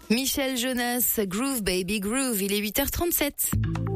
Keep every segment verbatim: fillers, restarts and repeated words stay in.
Michel Jonas, Groove Baby Groove, il est huit heures trente-sept.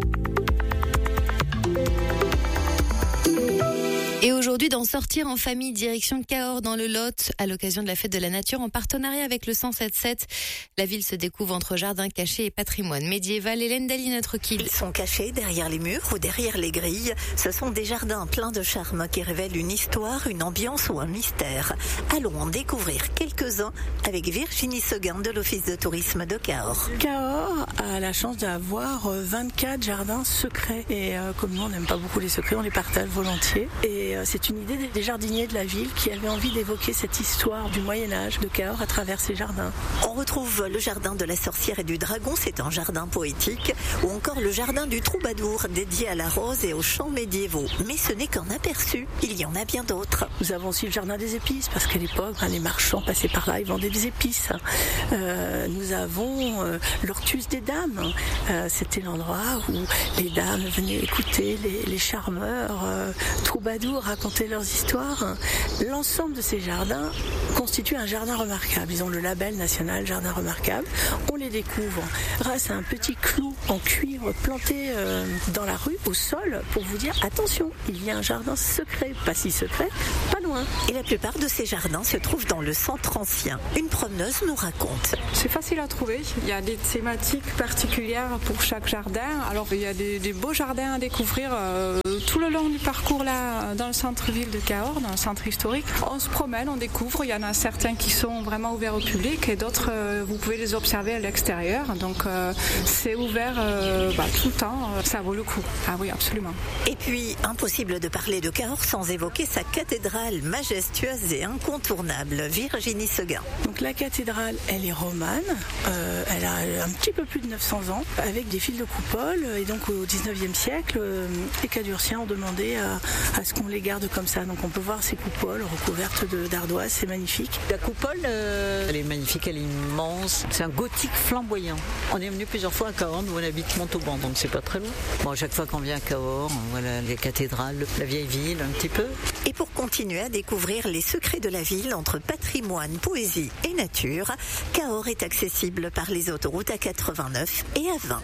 Et aujourd'hui, dans Sortir en famille, direction Cahors dans le Lot, à l'occasion de la fête de la nature, en partenariat avec le cent sept sept. La ville se découvre entre jardins cachés et patrimoine médiéval. Hélène Daly, notre guide. Ils sont cachés derrière les murs ou derrière les grilles. Ce sont des jardins pleins de charme qui révèlent une histoire, une ambiance ou un mystère. Allons en découvrir quelques-uns avec Virginie Seguin de l'Office de tourisme de Cahors. Cahors a la chance d'avoir vingt-quatre jardins secrets. Et euh, comme nous, on n'aime pas beaucoup les secrets, on les partage volontiers. Et c'est une idée des jardiniers de la ville qui avaient envie d'évoquer cette histoire du Moyen-Âge de Cahors à travers ces jardins. On retrouve le jardin de la sorcière et du dragon, c'est un jardin poétique, ou encore le jardin du troubadour dédié à la rose et aux chants médiévaux. Mais ce n'est qu'un aperçu, il y en a bien d'autres. Nous avons aussi le jardin des épices, parce qu'à l'époque, hein, les marchands passaient par là, ils vendaient des épices. Euh, nous avons euh, l'Ortus des dames, euh, c'était l'endroit où les dames venaient écouter les, les charmeurs euh, troubadours raconter leurs histoires. L'ensemble de ces jardins constitue un jardin remarquable. Ils ont le label national jardin remarquable. On les découvre grâce à un petit clou en cuivre planté euh, dans la rue, au sol, pour vous dire attention, il y a un jardin secret, pas si secret, pas loin. Et la plupart de ces jardins se trouvent dans le centre ancien. Une promeneuse nous raconte. C'est facile à trouver. Il y a des thématiques particulières pour chaque jardin. Alors il y a des, des beaux jardins à découvrir euh, tout le long du parcours là, dans le centre-ville de Cahors, dans le centre historique. On se promène, on découvre. Il y en a certains qui sont vraiment ouverts au public et d'autres, euh, vous pouvez les observer à l'extérieur. Donc euh, c'est ouvert euh, bah, tout le temps. Ça vaut le coup. Ah oui, absolument. Et puis, impossible de parler de Cahors sans évoquer sa cathédrale majestueuse et incontournable. Virginie Seguin. Donc la cathédrale, elle est romane. Euh, elle a un petit peu plus de neuf cents ans, avec des fils de coupole. Et donc au dix-neuvième siècle, euh, les Cadurciens ont demandé à, à ce qu'on les garde comme ça. Donc on peut voir ces coupoles recouvertes de, d'ardoise, c'est magnifique. La coupole, euh, elle est magnifique, elle est immense. C'est un gothique flamboyant. On est venu plusieurs fois à Cahors, où on habite Montauban, donc c'est pas très loin. Bon, à chaque fois qu'on vient à Cahors, on voit la, les cathédrales, la vieille ville, un petit peu. Et pour continuer à découvrir les secrets de la ville entre patrimoine, poésie et nature, Cahors est accessible par les autoroutes A quatre-vingt-neuf et A vingt.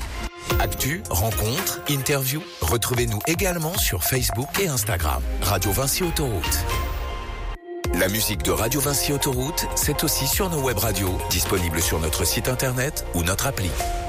Actu, rencontres, interviews, retrouvez-nous également sur Facebook et Instagram. Radio Vinci Autoroute. La musique de Radio Vinci Autoroute, c'est aussi sur nos web radios, disponibles sur notre site internet ou notre appli.